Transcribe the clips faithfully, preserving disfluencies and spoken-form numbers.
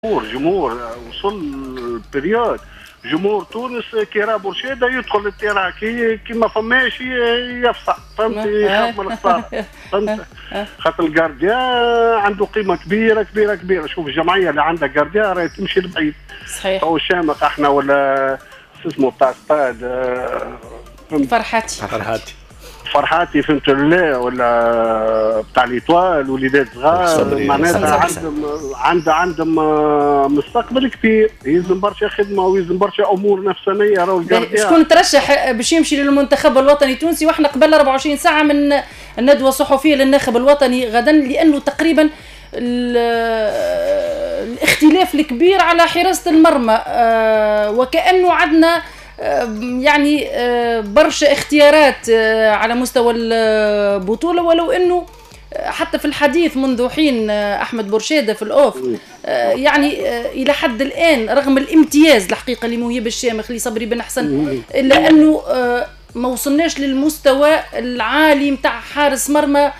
جمهور جمهور وصل البريود جمهور تونس كي راه برشيده يدخل للتيران كي كي ما فماش يفصح فهمت يخاف من الخساره فهمت خاطر الكارديان عنده قيمه كبيره كبيره كبيره. شوف الجمعيه اللي عندها كارديان راهي تمشي لبعيد صحيح. او الشامخ احنا ولا شو اسمه بتاع ستاد فرحاتي فرحاتي فرحاتي فهمت لا ولا بتاع ليتوال وليدات صغار معناتها عندهم عندهم عندهم مستقبل كبير. يلزم برشا خدمه ويلزم برشا امور نفسانيه. راهو شكون ترشح باش يمشي للمنتخب الوطني التونسي واحنا قبل أربعة وعشرين ساعه من الندوه الصحفيه للناخب الوطني غدا، لانه تقريبا الاختلاف الكبير على حراسه المرمى وكانه عندنا يعني برشا اختيارات على مستوى البطولة، ولو أنه حتى في الحديث منذ حين أحمد برشيدة في الأوف يعني إلى حد الآن رغم الامتياز الحقيقة لموهبة الشامخ لصبري بن حسن إلا أنه ما وصلناش للمستوى العالي متاع حارس مرمى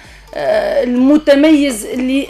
المتميز اللي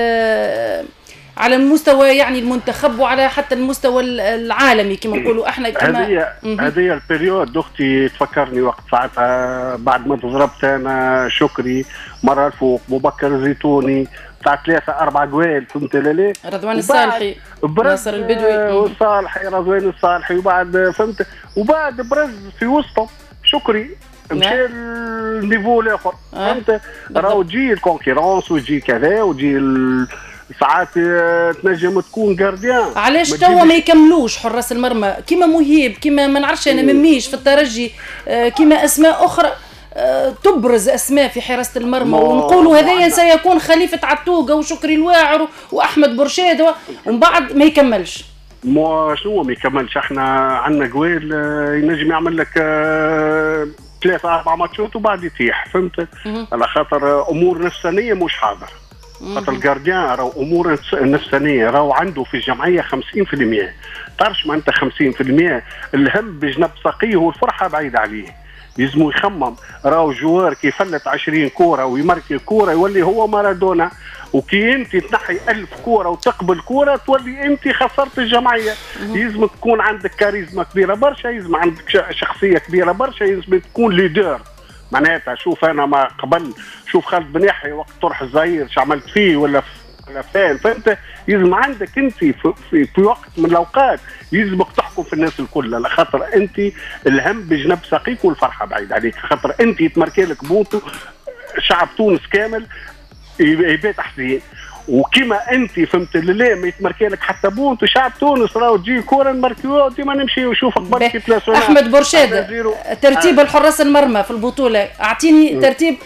على المستوى يعني المنتخب وعلى حتى المستوى العالمي كما نقولوا احنا كما هذه هذه البريود اختي تفكرني وقت ساعتها بعد ما ضربت انا شكري مره الفوق مبكر زيتوني بتاع ثلاثه اربع جوال فهمت لا رضوان الصالحي ناصر البدوي والصالحي رضوان الصالحي وبعد فهمت وبعد برز في وسطه شكري مشى النيفو الاخر فهمت. راهو تجي الكونكيرونس وتجي كذا وتجي ساعات تنجم تكون جارديان. علاش توا ما يكملوش حراس المرمى كيما مهيب كيما ما نعرفش انا مميش في الترجي كيما اسماء اخرى تبرز اسماء في حراسه المرمى ونقولوا هذايا سيكون خليفه عتوقه وشكري الواعر واحمد برشيد ومن بعد ما يكملش. مو شنو ما يكملش؟ احنا عندنا قويل ينجم يعمل لك ثلاثه اربع ماتشات وبعد يتيح فهمت. على خاطر امور نفسانيه مش حاضر. خاطر الجارديان راهو امور نفسانيه راهو عنده في الجمعيه خمسين في المية. تعرفش معناتها خمسين في المية الهم بجنب ساقيه والفرحه بعيد عليه. يلزمو يخمم راهو جوار كي يفلت عشرين كوره ويمركي كوره يولي هو مارادونا، وكي انت تنحي ألف كوره وتقبل كوره تولي انت خسرت الجمعيه. يلزمك تكون عندك كاريزما كبيره برشا، يلزم عندك شخصيه كبيره برشا، يلزم تكون ليدر. معناتها شوف انا ما قبل شوف خالد بن يحيى وقت طرح الزهير شو عملت فيه ولا ولا فين فهمت. يلزم عندك انت في, في, في وقت من الاوقات يلزمك تحكم في الناس الكل، على خاطر انت الهم بجنب ساقيك والفرحه بعيد عليك. خاطر انت يتمركي لك بوطو شعب تونس كامل يبات حزين، وكما انت فهمت لا ما يتمركي لك حتى بونت شعب تونس راهو تجي كوره نمركيوها ديما نمشي ونشوف قبل كي بلاسونا. احمد برشيد ترتيب الحراس المرمى في البطوله اعطيني م. ترتيب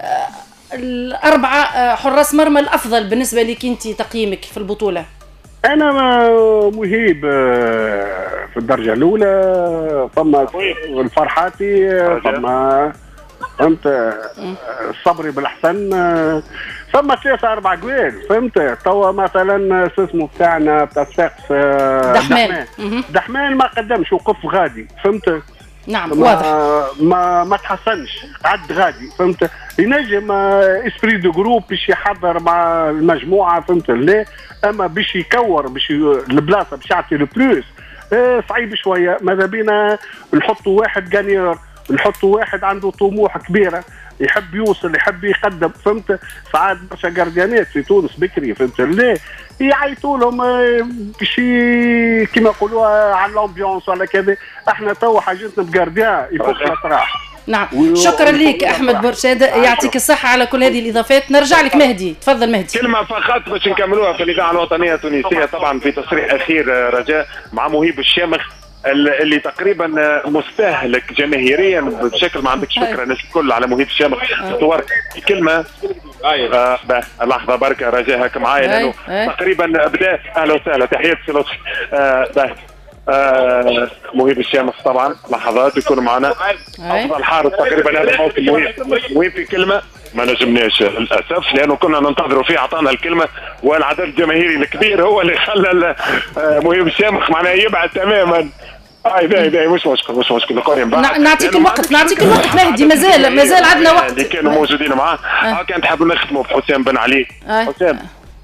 الاربعه حراس مرمى الافضل بالنسبه لك انت تقييمك في البطوله. انا مهيب في الدرجه الاولى، ثم الفرحاتي، ثم فهمت صبري بالحسن، ثم ثلاثة أربع جوال فهمت. توا مثلا شو اسمه بتاعنا بتاع الساقس دحمان دحمان ما قدمش وقف غادي فهمت. نعم واضح ما ما تحسنش قعد غادي فهمت. ينجم اسبري دو جروب باش يحضر مع المجموعه فهمت لا، اما باش يكور باش البلاصه باش يعطي لو بلوس صعيب شويه. ماذا بينا نحطوا واحد جانيور، نحطوا واحد عنده طموح كبيره يحب يوصل يحب يقدم فهمت. ساعات برشا جارديانات في تونس بكري فهمت لا يعيطوا لهم باش كيما يقولوها على الامبيونس ولا كذا. احنا تو حاجتنا بجارديان يفك الاطراح. نعم شكرا لك احمد برشيد، يعطيك الصحه على كل هذه الاضافات. نرجع لك مهدي، تفضل مهدي. كلمه فقط باش نكملوها في الاذاعه الوطنيه التونسيه. طبعا في تصريح اخير رجاء مع مهيب الشامخ اللي تقريبا مستهلك جماهيريا بشكل ما عندكش فكره. الناس الكل على مهيب الشامخ تصور كلمه آه لحظه بركه رجاء هكا معايا لانه تقريبا بدا. اهلا وسهلا تحياتي سلوتي. آه آه مهيب الشامخ طبعا لحظات يكون معنا افضل حارس تقريبا هذا الموسم. مهيب مهيب في كلمه ما نجمناش للاسف لانه كنا ننتظروا فيه، اعطانا الكلمه والعدد الجماهيري الكبير هو اللي خلى مهيب الشامخ معناه يبعد تماما. اي باهي باهي مش مشكل مش مشكل نقول بعد نعطيك الوقت نعطيك الوقت مهدي. مازال مازال عندنا وقت اللي كانوا موجودين معاه. اه كان تحب نختموا بحسام بن علي. حسام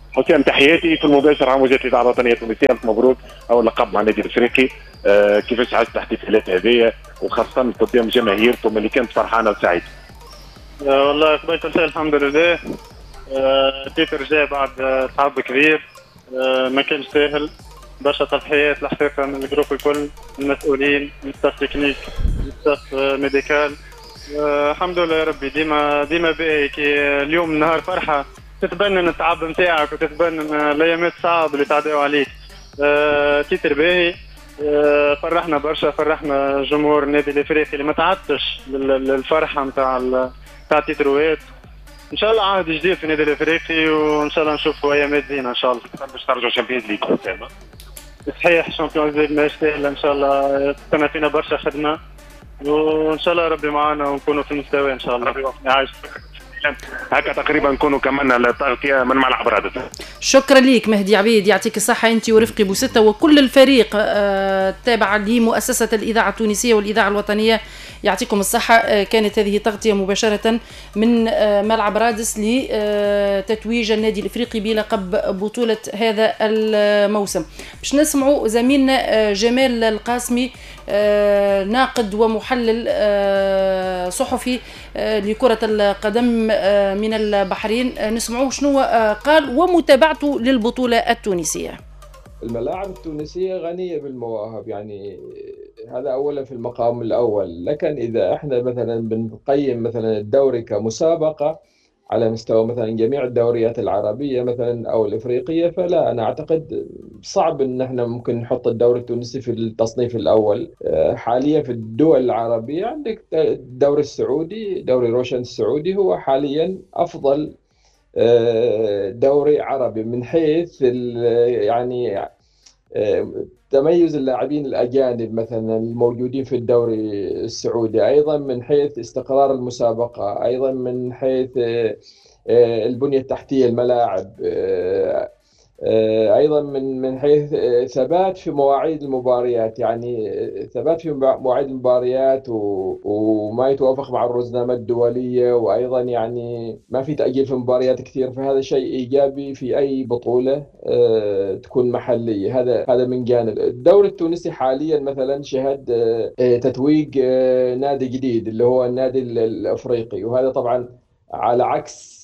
حسام تحياتي في المباشر على موجات الاذاعه الوطنيه التونسيه. الف مبروك اول لقب مع النادي الافريقي. آه كيفاش عشت الاحتفالات هذه وخاصه قدام جماهيركم اللي كانت فرحانه وسعيده؟ آه والله قبيل كل شيء الحمد لله. آه تيتر جاء بعد تعب كبير، آه ما كانش ساهل، برشا تضحيات الحقيقه من الجروب الكل، المسؤولين، الستاف تكنيك، الستاف ميديكال. آه الحمد لله يا ربي. ديما ديما باهي كي اليوم نهار فرحه تتبنن التعب نتاعك وتتبنن الايامات الصعبه اللي تعداو عليك. آه تيتر باهي. آه فرحنا برشا، فرحنا جمهور النادي الافريقي اللي ما تعدش للفرحه نتاع نتاع تيتروات. ان شاء الله عهد جديد في النادي الافريقي وان شاء الله نشوفوا ايامات زينه ان شاء الله. باش ترجعوا شامبيونز ليج قدام. صحيح شامبيونز ليج ماهيش سهله ان شاء الله، كنا فينا برشا خدمه وان شاء الله ربي معنا ونكونوا في المستوى ان شاء الله. ربي يعيشك. هكا تقريبا نكونوا كملنا التغطيه من ملعب رادس. شكرا ليك مهدي عبيد، يعطيك الصحه انت ورفقي بوستة وكل الفريق التابع لمؤسسه الاذاعه التونسيه والاذاعه الوطنيه، يعطيكم الصحه. كانت هذه تغطيه مباشره من ملعب رادس لتتويج النادي الافريقي بلقب بطوله هذا الموسم. باش نسمعوا زميلنا جمال القاسمي ناقد ومحلل صحفي لكرة القدم من البحرين، نسمعوه شنو قال ومتابعته للبطولة التونسية. الملاعب التونسية غنية بالمواهب، يعني هذا أولا في المقام الأول. لكن إذا إحنا مثلا بنقيم مثلا الدوري كمسابقة على مستوى مثلا جميع الدوريات العربية مثلا أو الإفريقية، فلا، أنا أعتقد صعب إن إحنا ممكن نحط الدوري التونسي في التصنيف الأول. حاليا في الدول العربية عندك الدوري السعودي، دوري روشن السعودي هو حاليا أفضل دوري عربي من حيث يعني تميز اللاعبين الأجانب مثلا الموجودين في الدوري السعودي، أيضا من حيث استقرار المسابقة، أيضا من حيث البنية التحتية الملاعب، أيضا من من حيث ثبات في مواعيد المباريات، يعني ثبات في مواعيد المباريات وما يتوافق مع الرزنامة الدولية، وأيضا يعني ما في تأجيل في مباريات كثير، فهذا شيء إيجابي في أي بطولة تكون محلية. هذا هذا من جانب. الدوري التونسي حاليا مثلا شهد تتويج نادي جديد اللي هو النادي الأفريقي، وهذا طبعا على عكس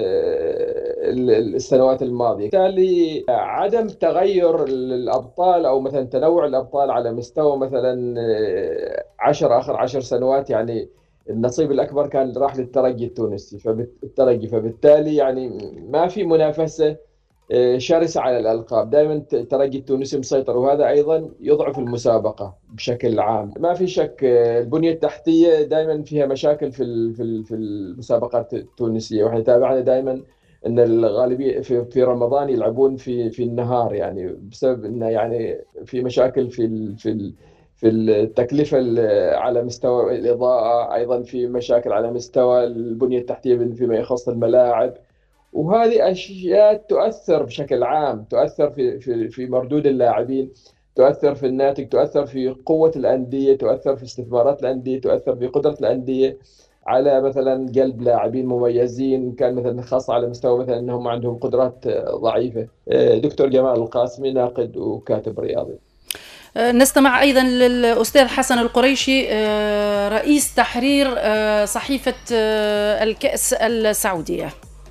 السنوات الماضية. بالتالي عدم تغير الأبطال أو مثلا تنوع الأبطال على مستوى مثلا عشر آخر عشر سنوات، يعني النصيب الأكبر كان راح للترجي التونسي فبالترجي فبالتالي يعني ما في منافسة شرسة على الألقاب. دائما الترجي التونسي مسيطر، وهذا أيضا يضعف المسابقة بشكل عام. ما في شك البنية التحتية دائما فيها مشاكل في في المسابقات التونسية، وإحنا تابعنا دائما أن الغالبية في في رمضان يلعبون في في النهار، يعني بسبب أنه يعني في مشاكل في في في التكلفة على مستوى الإضاءة، أيضا في مشاكل على مستوى البنية التحتية فيما يخص الملاعب، وهذه أشياء تؤثر بشكل عام، تؤثر في في في مردود اللاعبين، تؤثر في الناتج، تؤثر في قوة الأندية، تؤثر في استثمارات الأندية، تؤثر في قدرة الأندية على مثلا جلب لاعبين مميزين، كان مثلا خاصة على مستوى مثلا أنهم عندهم قدرات ضعيفة. دكتور جمال القاسمي ناقد وكاتب رياضي. نستمع أيضا للأستاذ حسن القريشي رئيس تحرير صحيفة الكأس السعودية.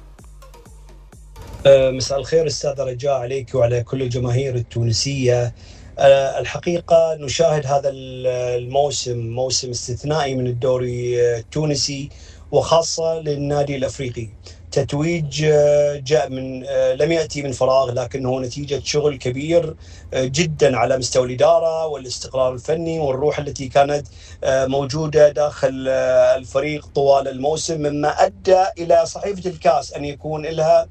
مساء الخير أستاذ رجاء عليك وعلى كل الجماهير التونسية. الحقيقة نشاهد هذا الموسم موسم استثنائي من الدوري التونسي وخاصة للنادي الأفريقي. تتويج جاء من لم يأتي من فراغ، لكنه نتيجة شغل كبير جدا على مستوى الإدارة والاستقرار الفني والروح التي كانت موجودة داخل الفريق طوال الموسم، مما أدى إلى صحيفة الكاس أن يكون لها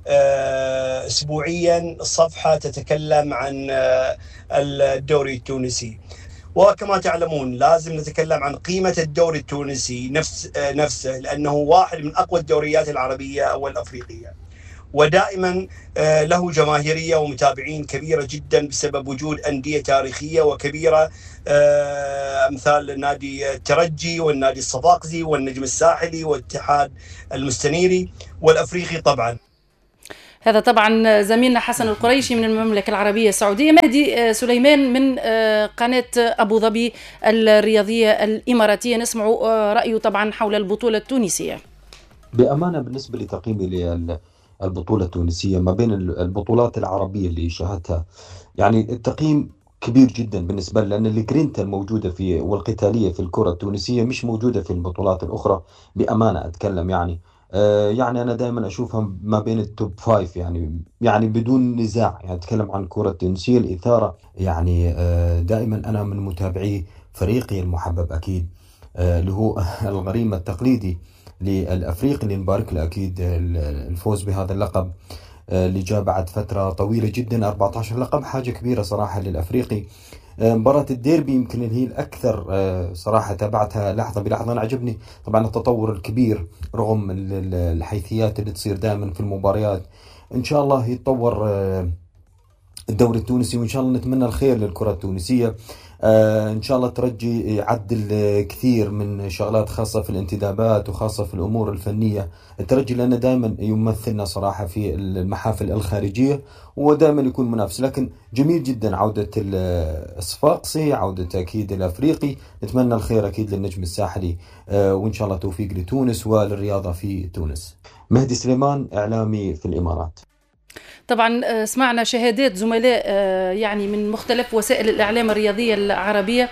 أسبوعيا صفحة تتكلم عن الدوري التونسي. وكما تعلمون لازم نتكلم عن قيمة الدوري التونسي نفس نفسه، لأنه واحد من أقوى الدوريات العربية والأفريقية، ودائما له جماهيرية ومتابعين كبيرة جدا بسبب وجود أندية تاريخية وكبيرة أمثال نادي الترجي والنادي الصفاقسي والنجم الساحلي والاتحاد المستنيري والأفريقي طبعا. هذا طبعا زميلنا حسن القريشي من المملكة العربية السعودية. مهدي سليمان من قناة أبو ظبي الرياضية الإماراتية، نسمع رأيه طبعا حول البطولة التونسية. بأمانة بالنسبة لتقييمي للبطولة التونسية ما بين البطولات العربية اللي شاهدتها، يعني التقييم كبير جدا بالنسبة لي، لأن الجرينتا الموجودة في والقتالية في الكرة التونسية مش موجودة في البطولات الأخرى. بأمانة أتكلم يعني آه يعني أنا دائما أشوفها ما بين التوب فايف، يعني يعني بدون نزاع. يعني أتكلم عن الكرة التونسية الإثارة، يعني آه دائما أنا من متابعي فريقي المحبب أكيد آه اللي هو الغريم التقليدي للأفريقي اللي نبارك له أكيد الفوز بهذا اللقب اللي جاء بعد فترة طويلة جدا. أربعة عشر لقب حاجة كبيرة صراحة للأفريقي. مباراة الديربي يمكن هي الأكثر صراحة تابعتها لحظة بلحظة. أنا عجبني طبعا التطور الكبير رغم الحيثيات اللي تصير دائما في المباريات. إن شاء الله يتطور الدوري التونسي، وإن شاء الله نتمنى الخير للكرة التونسية. آه إن شاء الله ترجي يعدل كثير من شغلات خاصة في الانتدابات وخاصة في الأمور الفنية. الترجي لأنه دائما يمثلنا صراحة في المحافل الخارجية ودائما يكون منافس، لكن جميل جدا عودة الصفاقسي، عودة أكيد الأفريقي. نتمنى الخير أكيد للنجم الساحلي آه وإن شاء الله توفيق لتونس وللرياضة في تونس. مهدي سليمان، إعلامي في الإمارات. طبعا سمعنا شهادات زملاء يعني من مختلف وسائل الإعلام الرياضية العربية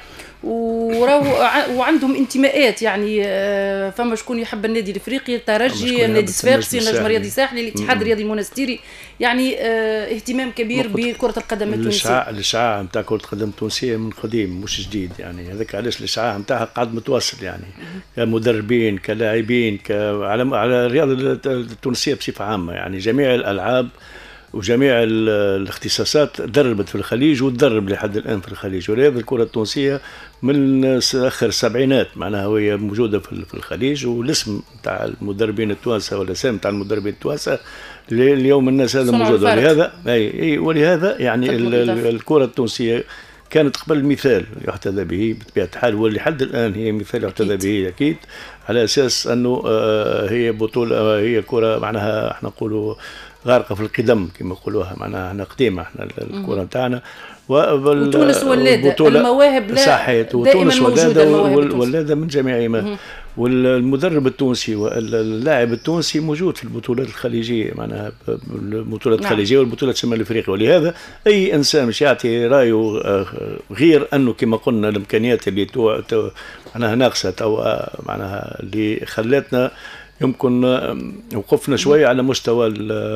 وعندهم انتماءات، يعني فما شكون يحب النادي الافريقي، الترجي، النادي الصفاقسي، النجم الرياضي الساحلي، الاتحاد الرياضي المنستيري، يعني اهتمام كبير بكرة القدم التونسية. الإشعاع نتاع كرة القدم التونسية من قديم مش جديد، يعني هذاك علاش الإشعاع نتاعها قاعد متواصل، يعني كمدربين كلاعبين على على الرياضة التونسية بصفة عامة، يعني جميع الألعاب وجميع الاختصاصات دربت في الخليج وتدرب لحد الآن في الخليج. ورياضة الكرة التونسية من آخر السبعينات معناها وهي موجودة في الخليج، والاسم تاع المدربين التوانسة والاسم تاع المدربين التوانسة اليوم الناس هذا موجود. ولهذا أي ولهذا يعني الكرة التونسية كانت قبل مثال يحتذى به بطبيعة الحال، ولحد الآن هي مثال يحتذى به أكيد، على أساس أنه هي بطولة، هي كرة معناها احنا نقولوا غارقة في القدم كما يقولوها، معناها احنا قديمة احنا الكرة نتاعنا. وتونس ولادة المواهب لا دائما موجودة، ولادة من جميع ما. والمدرب التونسي واللاعب التونسي موجود في البطولات الخليجية، معناها البطولات نعم. الخليجية والبطولات شمال افريقيا. ولهذا اي انسان مش يعطي رايه غير انه كما قلنا الامكانيات اللي تو معناها ناقصة او معناها اللي خلتنا يمكن وقفنا شوية على مستوى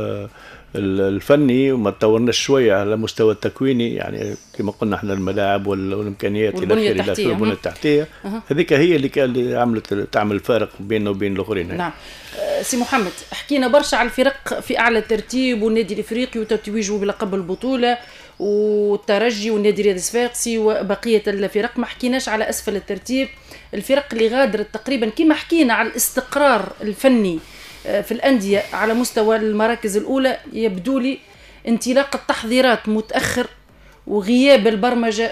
الفني وما تطورناش شوية على مستوى التكويني، يعني كما قلنا احنا الملاعب والامكانيات الى اخره والبنية التحتية هذيك هي اللي كان اللي عملت تعمل فارق بيننا وبين الاخرين. نعم سي محمد، حكينا برشا على الفرق في اعلى الترتيب والنادي الافريقي وتتويجه بلقب البطولة والترجي والنادي الرياضي الصفاقسي وبقية الفرق، ما حكيناش على اسفل الترتيب الفرق اللي غادرت تقريبا كما حكينا على الاستقرار الفني في الأندية على مستوى المراكز الأولى. يبدو لي انطلاق التحضيرات متأخر وغياب البرمجة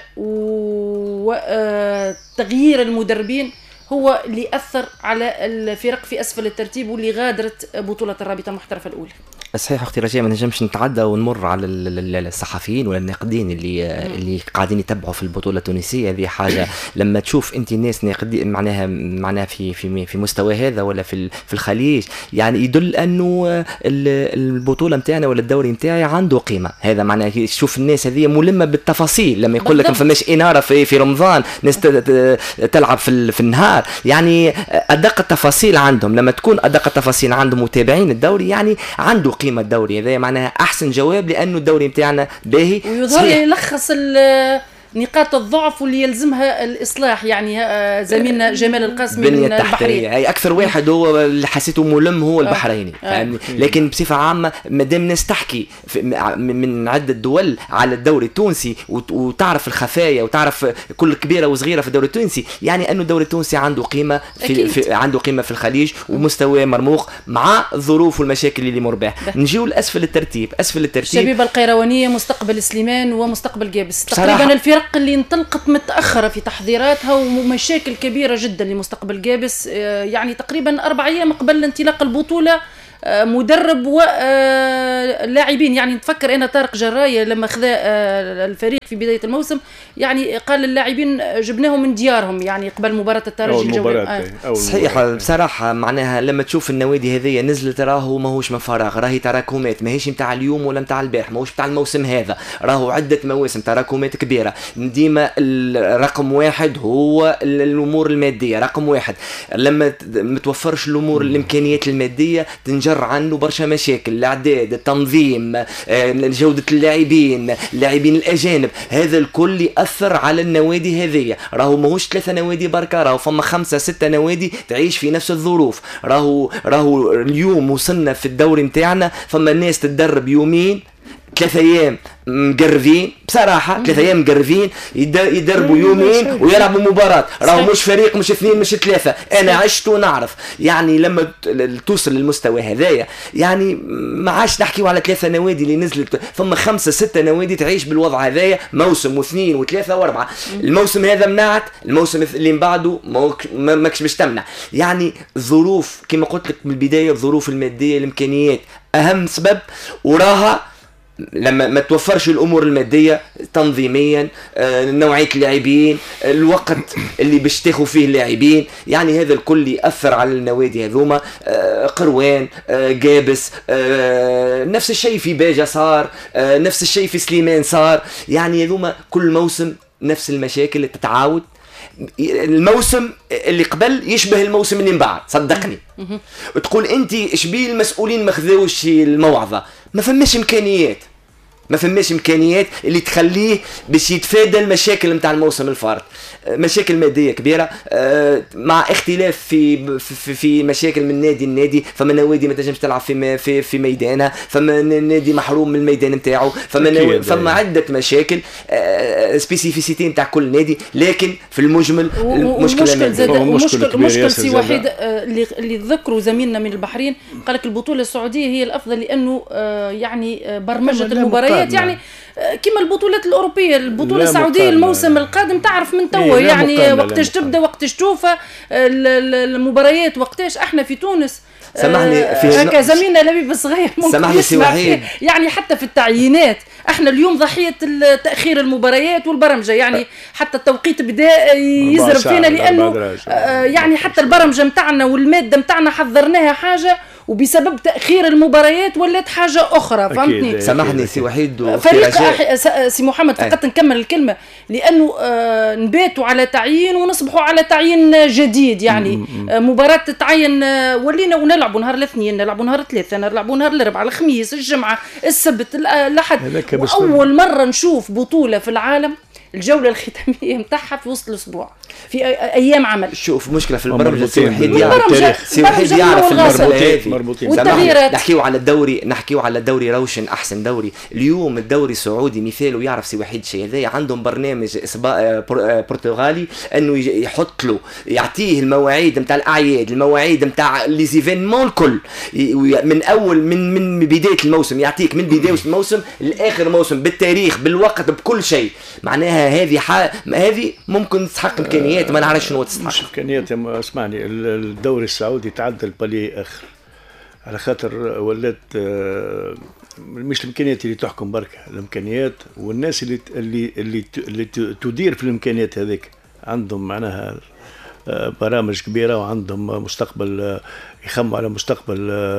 وتغيير المدربين هو اللي أثر على الفرق في أسفل الترتيب واللي غادرت بطولة الرابطة المحترفة الأولى. صحيح اختي رجاء، ما نجمش نتعدى ونمر على الصحفيين ولا الناقدين اللي اللي قاعدين يتبعوا في البطوله التونسيه. هذه حاجه لما تشوف انت ناس ناقدين معناها معناها في في في مستوى هذا ولا في في الخليج، يعني يدل انه البطوله نتاعنا ولا الدوري نتاعي عنده قيمه. هذا معناه تشوف الناس هذه ملمه بالتفاصيل، لما يقول لك ما فماش اناره في في رمضان ناس تلعب في في النهار، يعني ادق التفاصيل عندهم. لما تكون ادق التفاصيل عندهم متابعين الدوري يعني عنده قيمة الدوري. هذا معناها أحسن جواب، لأنه الدوري متاعنا باهي ويظهر يلخص نقاط الضعف واللي يلزمها الإصلاح. يعني زميلنا جمال القاسمي من البحرين أي أكثر واحد هو اللي حسيته ملم هو البحريني آه. آه. لكن بصفة عامة مادام ناس تحكي من عدة دول على الدوري التونسي وتعرف الخفايا وتعرف كل كبيرة وصغيرة في الدوري التونسي، يعني أنه الدوري التونسي عنده قيمة في, في عنده قيمة في الخليج ومستوى مرموق مع الظروف والمشاكل اللي مر بها. نجيو لأسفل الترتيب. أسفل الترتيب شبيبة القيروانية، مستقبل سليمان ومستقبل جابس، تقريبا الفرق اللي انطلقت متأخرة في تحضيراتها ومشاكل كبيرة جدا لمستقبل جابس. يعني تقريبا أربع أيام قبل انطلاق البطولة مدرب ولاعبين. يعني نتفكر انا طارق جرايه لما خذا الفريق في بدايه الموسم، يعني قال اللاعبين جبناهم من ديارهم يعني قبل مباراه الترجي الجوله. صحيح بصراحه معناها لما تشوف النوادي هذه نزلت راهو ماهوش من فراغ، راهي تراكمات ماهيش نتاع اليوم ولا نتاع البارح، ماهوش نتاع الموسم هذا، راهو عده مواسم تراكمات كبيره. ديما الرقم واحد هو الامور الماديه، رقم واحد لما متوفرش الامور الامكانيات الماديه تنجر عنه برشا مشاكل، الاعداد، التنظيم، جوده اللاعبين، اللاعبين الاجانب، هذا الكل ياثر على النوادي هذه. راهو ماهوش ثلاثه نوادي بركه، راهو فما خمسه سته نوادي تعيش في نفس الظروف. راهو راهو اليوم وصلنا في الدوري نتاعنا فما ناس تتدرب يومين ثلاثة أيام مقرفين بصراحة، ثلاثة أيام مقرفين يدربوا يومين ويلعبوا مباراة، راهو مش فريق مش اثنين مش ثلاثة. أنا عشت ونعرف يعني لما توصل للمستوى هذايا يعني ما عادش نحكيوا على ثلاثة نوادي اللي نزلت، ثم خمسة ستة نوادي تعيش بالوضع هذايا موسم واثنين وثلاثة وأربعة. الموسم هذا منعت، الموسم اللي من بعده ماكش باش تمنع. يعني الظروف كما قلت لك من البداية، الظروف المادية الإمكانيات أهم سبب، وراها لما ما توفرش الامور الماديه تنظيميا، آه، نوعيه اللاعبين، الوقت اللي باش تاخذ فيه اللاعبين، يعني هذا الكل ياثر على النوادي هذوما. آه، قروان، آه، جابس، آه، نفس الشيء في باجة صار، آه، نفس الشيء في سليمان صار. يعني هذوما كل موسم نفس المشاكل تتعاود. الموسم اللي قبل يشبه الموسم اللي من بعد، صدقني. تقول انت اشبيه المسؤولين ما خذوش الموعظه، ما فماش امكانيات، ما فماش امكانيات اللي تخليه باش يتفادى المشاكل نتاع الموسم الفارط. مشاكل ماديه كبيره، مع اختلاف في في, في مشاكل من نادي لنادي. فما نوادي ما تنجمش تلعب في في في ميدانها، فما نادي محروم من الميدان نتاعو، فما فما عده مشاكل سبيسيفيسيتي نتاع كل نادي. لكن في المجمل المشكله ماديه ومشكل مشكل سي وحيد اللي اللي ذكروا زميلنا من البحرين، قال لك البطوله السعوديه هي الافضل لانه يعني برمجه المباريات، يعني كما البطولات الأوروبية. البطولة السعودية الموسم القادم تعرف من توا يعني وقتاش تبدأ وقتاش توفى المباريات وقتاش. احنا في تونس سامحني في هكا زميلنا لبيب الصغير سامحني سي وحيد، يعني حتى في التعيينات احنا اليوم ضحية تأخير المباريات والبرمجة، يعني حتى التوقيت بدا يزرب فينا لأنه يعني حتى البرمجة متاعنا والمادة متاعنا حضرناها حاجة وبسبب تأخير المباريات ولات حاجة أخرى. فهمتني؟ سامحني سي وحيد فريق أح... سي محمد فقط نكمل الكلمة، لأنه آه نباتوا على تعيين ونصبحوا على تعيين جديد. يعني م- آه مباراة تتعين آه ولينا ونلعبوا نهار الاثنين، نلعبوا نهار الثلاثة، نلعبوا نهار الأربعاء، الخميس، الجمعة، السبت، الأحد. وأول مرة نشوف بطولة في العالم الجولة الختامية متاعها في وسط الأسبوع في أيام عمل. شوف مشكلة في البرمجة سي وحيد يعرف سي وحيد يعرف المربوطين. نحكيو على الدوري نحكيو على الدوري روشن أحسن دوري اليوم. الدوري السعودي مثاله يعرف سي وحيد شيء هذا، عندهم برنامج برتغالي أنه يحط له يعطيه المواعيد متاع الأعياد، المواعيد متاع ليزيفينمون الكل، من أول من من بداية الموسم يعطيك من بداية الموسم لآخر موسم بالتاريخ بالوقت بكل شيء. معناها هذه هذه ممكن تستحق امكانيات ما نعرفش شنو تستحق. مش امكانيات، اسمعني الدوري السعودي تعدى البالي اخر على خاطر ولات مش الامكانيات اللي تحكم بركه، الامكانيات والناس اللي اللي اللي, اللي تدير في الامكانيات هذيك عندهم معناها برامج كبيره وعندهم مستقبل، يخموا على مستقبل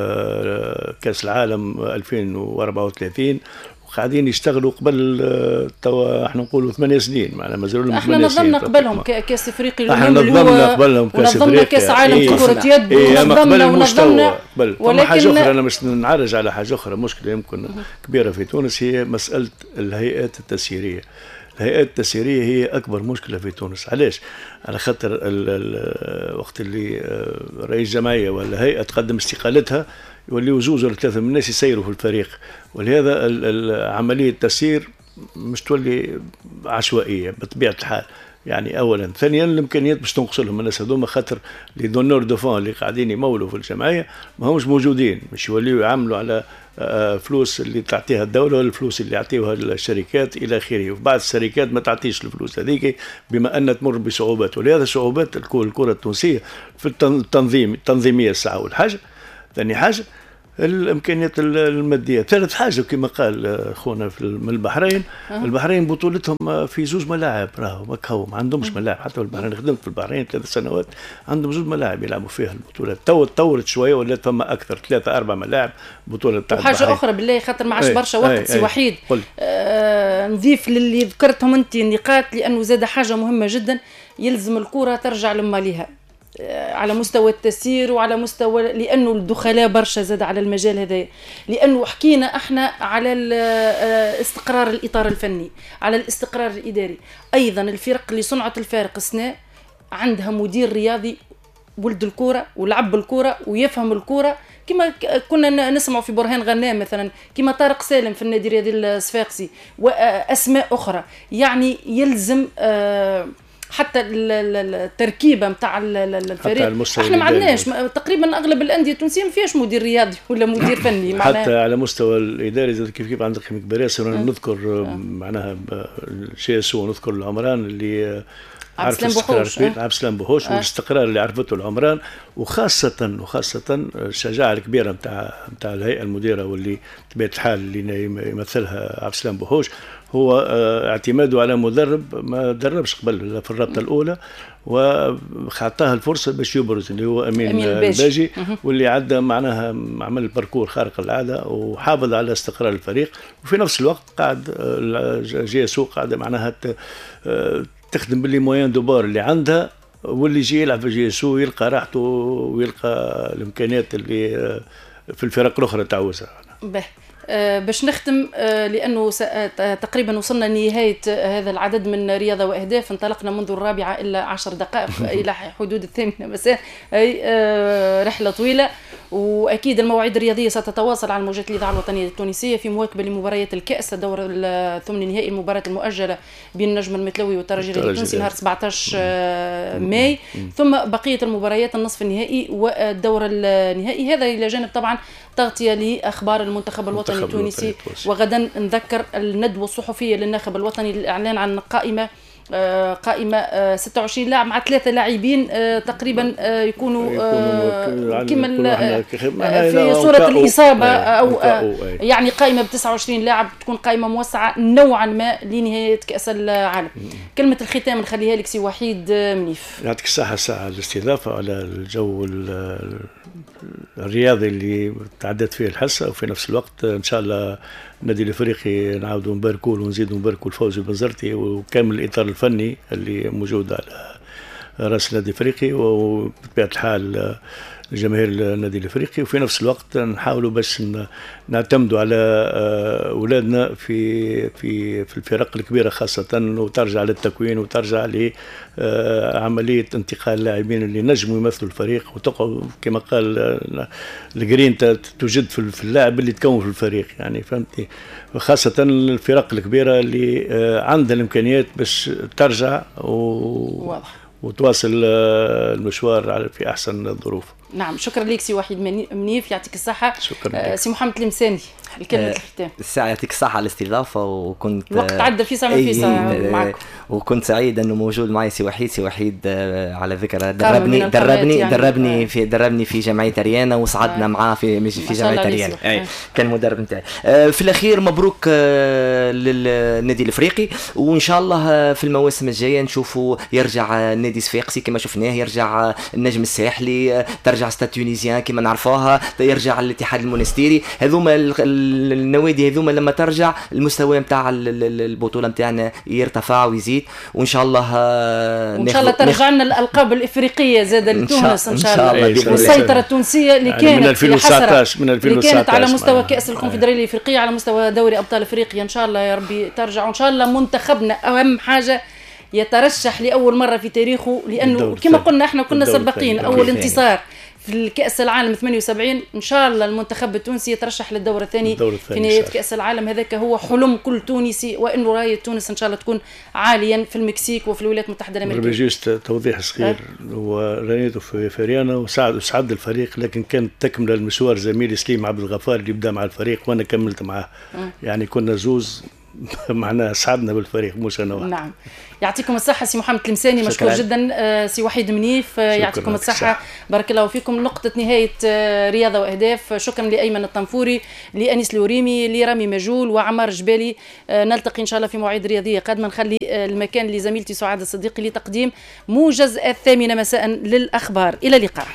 كاس العالم ألفين وأربعة وثلاثين قاعدين يشتغلوا قبل توا احنا نقولوا ثمانية سنين، معنا مازالوا لهم ثمانية سنين. احنا نظمنا قبلهم كاس افريقي، احنا نظمنا قبلهم كاس افريقيا، كاس عالم كرة يد، ونظمنا ونظمنا قبل. ولكن حاجه اخرى انا مش نعرج على حاجه اخرى، مشكله يمكن كبيره في تونس هي مساله الهيئات التسييريه. الهيئات التسييريه هي اكبر مشكله في تونس. علاش؟ على خاطر وقت اللي رئيس جمعيه ولا هيئه تقدم استقالتها يوليوا زوج ولا ثلاثه من الناس يسيروا في الفريق، ولهذا عمليه التسيير مش تولي عشوائيه بطبيعه الحال. يعني اولا، ثانيا الامكانيات باش تنقص لهم الناس هذوما، خاطر لي دونور دو فون اللي قاعدين يمولوا في الجمعيه ما همش موجودين، مش يوليوا يعملوا على فلوس اللي تعطيها الدوله ولا الفلوس اللي يعطيوها الشركات الى اخره. وفي بعض الشركات ما تعطيش الفلوس هذيك بما ان تمر بصعوبات، ولهذا صعوبات الكره التونسيه في التنظيم التنظيميه الساعه. اول حاجه، ثاني حاجه الامكانيات الماديه. ثالث حاجه كما قال اخونا من البحرين، أه. البحرين بطولتهم في زوج ملاعب، راهو ماكهو ما عندهمش ملاعب. حتى في البحرين خدمت في البحرين ثلاث سنوات، عندهم زوج ملاعب يلعبوا فيها البطولات. تو تطورت شويه ولات فما اكثر، ثلاثه اربع ملاعب بطوله تاع البحرين. وحاجه اخرى بالله خاطر ما عادش برشا وقت سي وحيد، آه نضيف للي ذكرتهم انت النقاط، لانه زاد حاجه مهمه جدا، يلزم الكره ترجع لماليها على مستوى التسيير وعلى مستوى، لانه الدخلاء برشا زاد على المجال هذا، لانه حكينا احنا على استقرار الاطار الفني، على الاستقرار الاداري. ايضا الفرق اللي صنعت الفارق السنه عندها مدير رياضي ولد الكوره ولعب الكوره ويفهم الكوره، كما كنا نسمع في برهان غنام مثلا، كما طارق سالم في النادي الرياضي الصفاقسي واسماء اخرى. يعني يلزم آه حتى التركيبه نتاع الفريق، احنا ما عندناش تقريبا اغلب الانديه التونسيه ما فيهاش مدير رياضي ولا مدير فني. حتى على مستوى الاداري زاد كيف كيف عندك كباريس. نذكر معناها شيء سوء، نذكر العمران اللي عبد السلام بوحوش، عبد السلام بوحوش والاستقرار اللي عرفته العمران، وخاصه وخاصه الشجاعه الكبيره نتاع نتاع الهيئه المديره واللي بطبيعه الحال اللي يمثلها عبد السلام بوحوش، هو اعتماده على مدرب ما دربش قبل في الرابطه الاولى، وعطاه الفرصه باش يبرز اللي هو امين, أمين الباجي، واللي عدى معناها عمل الباركور خارق العاده وحافظ على استقرار الفريق. وفي نفس الوقت قاعد جي سوق قاعده معناها تخدم باللي موين دوبار اللي عندها، واللي يجي يلعب في جي سو يلقى راحته ويلقى الامكانيات اللي في الفرق الاخرى تعوزها. به أه باش نختم، أه لانه تقريبا وصلنا لنهايه هذا العدد من رياضه واهداف. انطلقنا منذ الرابعه الا عشر دقائق الى حدود الثامنه مساء، اي أه رحله طويله. واكيد المواعيد الرياضيه ستتواصل على موجات الاذاعه الوطنيه التونسيه في مواكبه لمباريات الكاس، الدور الثمن نهائي، المباراه المؤجله بين النجم المثلوي والترجي التونسي نهار سبعطاش ماي، ثم بقيه المباريات النصف النهائي والدور النهائي. هذا الى جانب طبعا تغطيه لاخبار المنتخب الوطني التونسي. وغدا نذكر الندوه الصحفيه للناخب الوطني للاعلان عن قائمه قائمة ستة وعشرين لاعب مع ثلاثة لاعبين تقريبا يكونوا كما في صورة الإصابة، أو يعني قائمة ب تسعة وعشرين لاعب، تكون قائمة موسعة نوعا ما لنهاية كأس العالم. كلمة الختام نخليها لك سي وحيد منيف. يعطيك الصحة ساعة الاستضافة على الجو الرياضي اللي تعدت فيه الحصة، وفي نفس الوقت إن شاء الله النادي الافريقي نعاودوا نباركوا ونزيدوا نباركوا الفوز بنزرتي وكامل الاطار الفني اللي موجود على راس النادي الافريقي، وبطبيعه الحال جماهير النادي الافريقي. وفي نفس الوقت نحاولوا باش نعتمدوا على اولادنا في في في الفرق الكبيره خاصه، وترجع للتكوين وترجع لعمليه انتقال اللاعبين اللي نجموا يمثلوا الفريق، وتقعد كما قال الجرين توجد في اللاعب اللي تكون في الفريق، يعني فهمتني، خاصه الفرق الكبيره اللي عندها الامكانيات باش ترجع و وتواصل المشوار في احسن الظروف. نعم، شكرا لك سي وحيد منيف، يعطيك الصحة. شكرا آه سي محمد المساني، الكلمة الختام. الساعة يعطيك الصحة على الاستضافة، وكنت الوقت عدى في ساعة في ساعة معكم، وكنت سعيد انه موجود معي سي وحيد. سي وحيد آه على فكرة دربني دربني يعني دربني آه. في دربني في جمعية ريانا، وصعدنا آه. معاه في في جمعية ريانا، آه. كان مدرب نتاعي. آه في الأخير مبروك آه للنادي الأفريقي، وإن شاء الله في المواسم الجاية نشوفوا يرجع النادي الصفاقسي كما شفناه، يرجع النجم الساحلي، ترجع ستاد تونيزيان كما نعرفوها، يرجع الاتحاد المونستيري. هذوما النوادي هذوما لما ترجع المستوى نتاع البطوله نتاعنا يرتفع ويزيد، وان شاء الله وان شاء الله ترجع لنا الالقاب الافريقيه زاد لتونس ان شاء الله. السيطره التونسيه اللي كانت من ألفين وتسعطاش من ألفين وتسعطاش اللي كانت على مستوى كاس الكونفدراليه الافريقيه، على مستوى دوري ابطال افريقيا، ان شاء الله يا ربي ترجع. وان شاء الله منتخبنا اهم حاجه يترشح لاول مره في تاريخه، لانه كما قلنا احنا كنا سباقين، اول انتصار في الكأس العالم ثمانية وسبعين، إن شاء الله المنتخب التونسي يترشح للدور الثاني في نهاية كأس العالم. هذاك هو حلم كل تونسي، وإنه راية تونس إن شاء الله تكون عاليا في المكسيك وفي الولايات المتحدة الأمريكية. جيست توضيح صغير، ورانيته في فريانا وساعد وسعد الفريق، لكن كانت تكمل المشوار زميلي سليم عبد الغفار اللي بدأ مع الفريق وأنا كملت معه، يعني كنا زوز معناها سعدنا بالفريق مش انا واحد. نعم يعطيكم الصحة سي محمد المساني، مشكور جدا. آه سي وحيد منيف، آه يعطيكم الصحة، بارك الله فيكم. نقطة نهاية آه رياضة وأهداف. شكرا لأيمن الطنفوري، لأنيس الوريمي، لرامي مجول وعمار جبالي. آه نلتقي إن شاء الله في مواعيد رياضية قادمة. نخلي آه المكان لزميلتي سعاد الصديقي لتقديم موجز الثامنة مساء للأخبار. إلى اللقاء.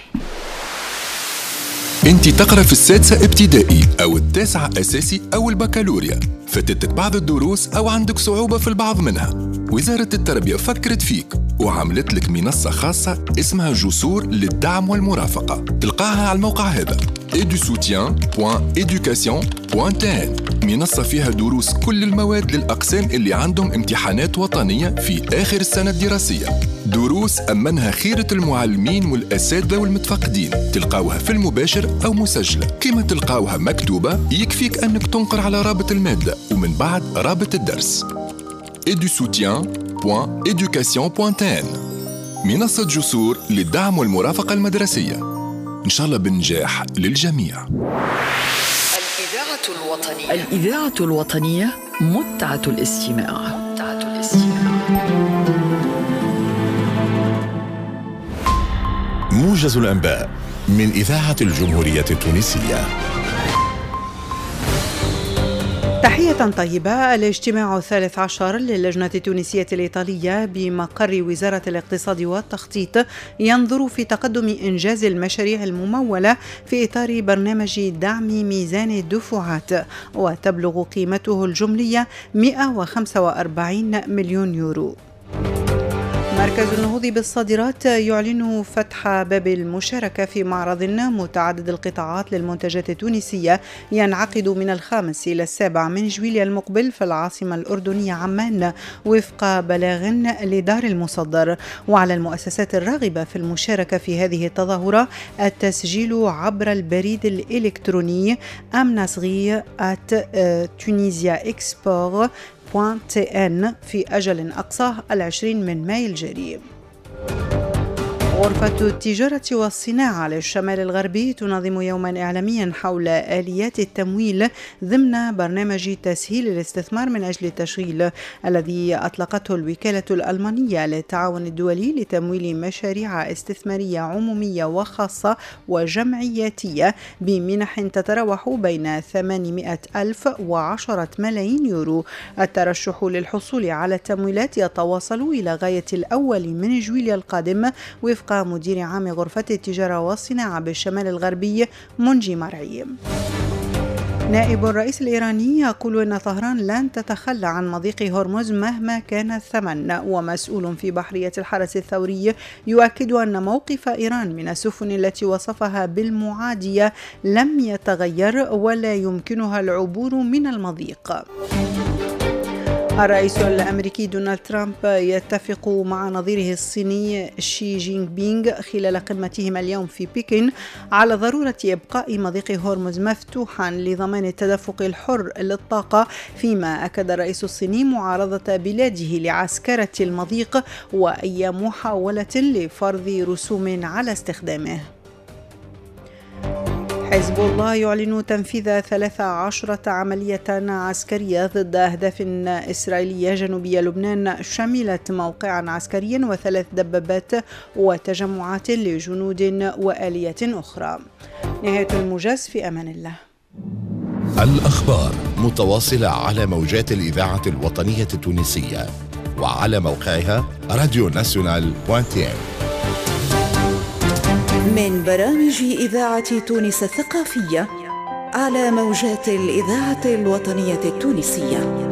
انت تقرأ في السادسة ابتدائي أو التاسعة أساسي أو البكالوريا، فاتتك بعض الدروس أو عندك صعوبة في البعض منها، وزارة التربية فكرت فيك وعملت لك منصة خاصة اسمها جسور للدعم والمرافقة. تلقاها على الموقع هذا edusoutien point education point t n. منصة فيها دروس كل المواد للأقسام اللي عندهم امتحانات وطنية في آخر السنة الدراسية. دروس أمنها خيرة المعلمين والأساتذة والمتفقدين. تلقاوها في المباشر أو مسجلة. كما تلقاوها مكتوبة يكفيك أنك تنقر على رابط المادة ومن بعد رابط الدرس. edusoutien point education point t n. منصة جسور للدعم والمرافقة المدرسية، إن شاء الله بالنجاح للجميع. الإذاعة الوطنية الإذاعة الوطنية متعة الاستماع. متعة الاستماع. موجز الأنباء من إذاعة الجمهورية التونسية. تحية طيبة. الاجتماع الثالث عشر للجنة التونسية الإيطالية بمقر وزارة الاقتصاد والتخطيط ينظر في تقدم إنجاز المشاريع الممولة في إطار برنامج دعم ميزان الدفعات، وتبلغ قيمته الجملية مئة وخمسة وأربعين مليون يورو. مركز النهوض بالصادرات يعلن فتح باب المشاركة في معرض متعدد القطاعات للمنتجات التونسية ينعقد من الخامس إلى السابع من جويلية المقبل في العاصمة الأردنية عمان وفق بلاغ لدار المصدر. وعلى المؤسسات الراغبة في المشاركة في هذه التظاهرة التسجيل عبر البريد الإلكتروني amnasri at tunisia export تي إن في أجل أقصاه العشرين من ماي الجاري. غرفة التجارة والصناعة للشمال الغربي تنظم يوما إعلاميا حول آليات التمويل ضمن برنامج تسهيل الاستثمار من أجل التشغيل الذي أطلقته الوكالة الألمانية للتعاون الدولي لتمويل مشاريع استثمارية عمومية وخاصة وجمعياتية بمنح تتراوح بين ثمانمائة ألف وعشرة ملايين يورو. الترشح للحصول على التمويلات يتواصل إلى غاية الأول من جويلية القادم وفق مدير عام غرفة التجارة والصناعة بالشمال الغربي منجي مرعي. نائب الرئيس الإيراني يقول أن طهران لن تتخلى عن مضيق هرمز مهما كان الثمن، ومسؤول في بحرية الحرس الثوري يؤكد أن موقف إيران من السفن التي وصفها بالمعادية لم يتغير ولا يمكنها العبور من المضيق. الرئيس الأمريكي دونالد ترامب يتفق مع نظيره الصيني شي جينغ بينغ خلال قمتهما اليوم في بكين على ضرورة إبقاء مضيق هرمز مفتوحا لضمان التدفق الحر للطاقة، فيما أكد الرئيس الصيني معارضة بلاده لعسكرة المضيق وأي محاولة لفرض رسوم على استخدامه. حزب الله يعلن تنفيذ ثلاث عشرة عملية عسكرية ضد أهداف إسرائيلية جنوبية لبنان شملت موقعا عسكريا وثلاث دبابات وتجمعات لجنود وآلية أخرى. نهاية الموجز، في أمان الله. الأخبار متواصلة على موجات الإذاعة الوطنية التونسية وعلى موقعها راديو ناسيونال بوان تي ان. من برامج إذاعة تونس الثقافية على موجات الإذاعة الوطنية التونسية.